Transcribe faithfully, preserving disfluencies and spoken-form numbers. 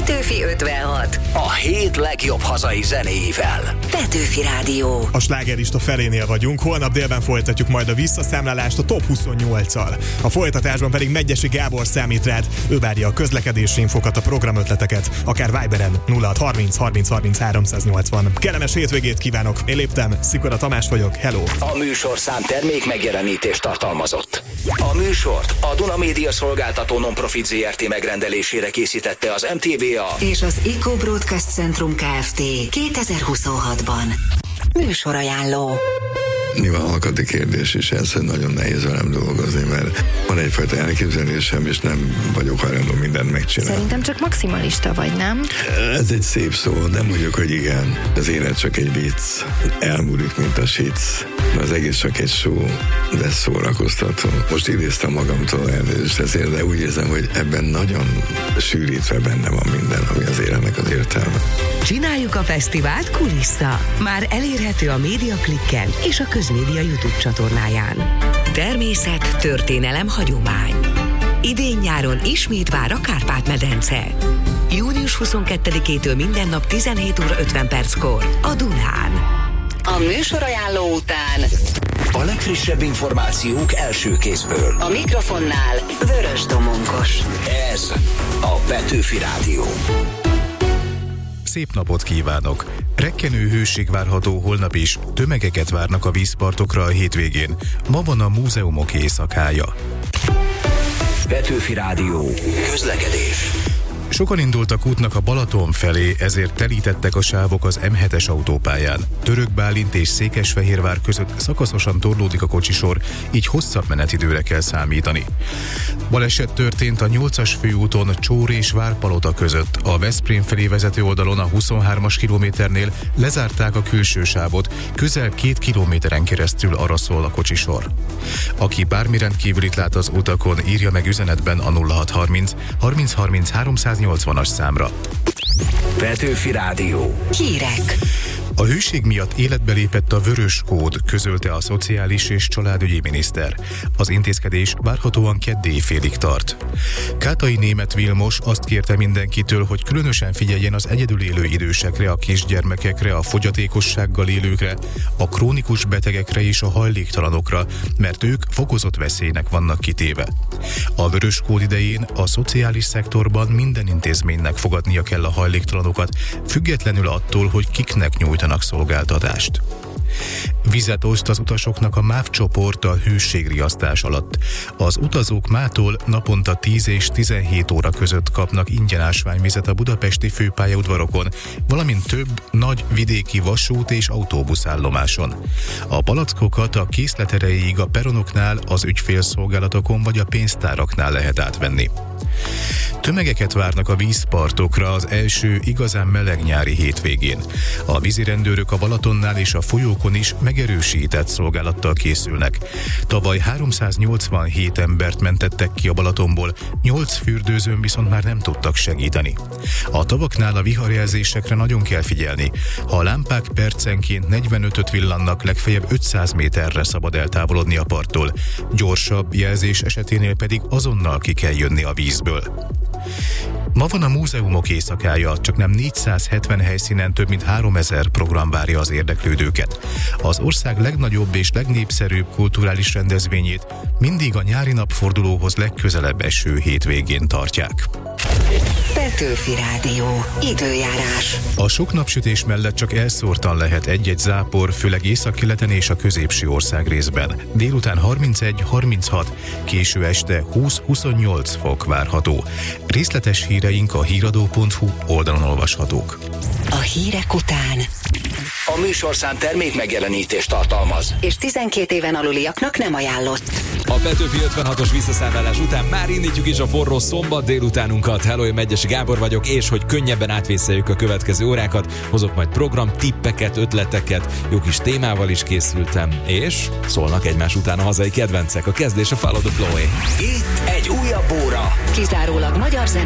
Petőfi ötvenhat. A hét legjobb hazai zenéivel. Petőfi Rádió. A slágerista felénél vagyunk, holnap délben folytatjuk majd a visszaszámlálást a top huszonnyolccal. A folytatásban pedig Megyesi Gábor számít rád, ő várja a közlekedési infokat, a programötleteket, akár Viberen nulla hat harminc harminc harminc háromszáznyolcvan. Kellemes hétvégét kívánok, én Léptem, Szikora Tamás vagyok, hello! A műsorszám termék megjelenítést tartalmazott. A műsort a Duna Média Szolgáltató Nonprofit zé er té megrendelésére készítette az em té vé á és az Eco Broadcast Centrum Kft. kétezer-huszonhatban. Műsorajánló. Nyilván alkati kérdés is ez, hogy nagyon nehéz velem dolgozni, mert van egyfajta elképzelésem, és nem vagyok hajlandó mindent megcsinálni. Szerintem csak maximalista vagy, nem? Ez egy szép szó, nem mondjuk, hogy igen. Az élet csak egy vicc, elmúlik, mint a sic. Az egész csak egy show, de szórakoztató. Most idéztem magamtól elnézést ezért, de úgy érzem, hogy ebben nagyon sűrítve benne van minden, ami az életnek az értelme. Csináljuk a fesztivált kulissza. Már elérhető a Médiaklikken és a Közmédia YouTube csatornáján. Természet, történelem, hagyomány. Idén-nyáron ismét vár a Kárpát-medence. június huszonkettedikétől minden nap tizenhét óra ötven perckor a Dunán. A műsorajánló után a legfrissebb információk első kézből. a mikrofonnál Vörös Domonkos. Ez a Petőfi Rádió. Szép napot kívánok! Rekkenő hőség várható holnap is, tömegeket várnak a vízpartokra a hétvégén. Ma van a múzeumok éjszakája. Petőfi Rádió. Közlekedés. Sokan indultak útnak a Balaton felé, ezért telítettek a sávok az em hetes autópályán. Török Bálint és Székesfehérvár között szakaszosan torlódik a kocsisor, így hosszabb menetidőre kell számítani. Baleset történt a nyolcas főúton Csór és Várpalota között. A Veszprém felé vezető oldalon a huszonhármas kilométernél lezárták a külső sávot, közel két kilométeren keresztül arra szól a kocsisor. Aki bármi rendkívülit lát az utakon, írja meg üzenetben a nulla hat harminc harminc harminc háromszáznyolcvanas számra. Petőfi Rádió. Hírek. A hőség miatt életbe lépett a vörös kód, közölte a Szociális és Családügyi miniszter. Az intézkedés várhatóan kedd éjfélig tart. Kátai Németh Vilmos azt kérte mindenkitől, hogy különösen figyeljen az egyedül élő idősekre, a kisgyermekekre, a fogyatékossággal élőkre, a krónikus betegekre és a hajléktalanokra, mert ők fokozott veszélynek vannak kitéve. A vörös kód idején a szociális szektorban minden intézménynek fogadnia kell a hajléktalanokat, függetlenül attól, hogy kiknek nyújtanak szolgáltatást. Vizet oszt az utasoknak a MÁV csoport a hőségriasztás alatt. Az utazók mától naponta tíz és tizenhét óra között kapnak ingyen ásványvizet a budapesti főpályaudvarokon, valamint több nagy vidéki vasút és autóbuszállomáson. A palackokat a készlet erejéig a peronoknál, az ügyfélszolgálatokon vagy a pénztáraknál lehet átvenni. Tömegeket várnak a vízpartokra az első igazán meleg nyári hétvégén. A vízirendőrök a Balatonnál és a folyókon is megerősített szolgálattal készülnek. Tavaly háromszáznyolcvanhét embert mentettek ki a Balatonból, nyolc fürdőzőn viszont már nem tudtak segíteni. A tavaknál a viharjelzésekre nagyon kell figyelni. Ha a lámpák percenként negyvenötöt villannak, legfeljebb ötszáz méterre szabad eltávolodni a parttól. Gyorsabb jelzés eseténél pedig azonnal ki kell jönni a vízből. Ma van a múzeumok éjszakája, csak nem négyszázhetven helyszínen több mint háromezer program várja az érdeklődőket. Az ország legnagyobb és legnépszerűbb kulturális rendezvényét mindig a nyári napfordulóhoz legközelebb eső hétvégén tartják. Petőfi Rádió. Időjárás. A sok napsütés mellett csak elszórtan lehet egy-egy zápor, főleg északkeleten és a középső ország részben. Délután harmincegy harminchat, késő este húsz-huszonnyolc fok várható. Részletes híreink a híradó pont hu oldalon olvashatók. A hírek után A műsorszám termék megjelenítést tartalmaz. és tizenkét éven aluliaknak nem ajánlott. A Petőfi ötvenhatos visszaszámlálás után már indítjuk is a forró szombat délutánunkat. Hello, én Megyesi Gábor vagyok, és hogy könnyebben átvészeljük a következő órákat, hozok majd program tippeket, ötleteket, jó kis témával is készültem, és szólnak egymás után a hazai kedvencek. A kezdés a Follow the Flow-é. Itt egy újabb óra. Kizárólag magyar zene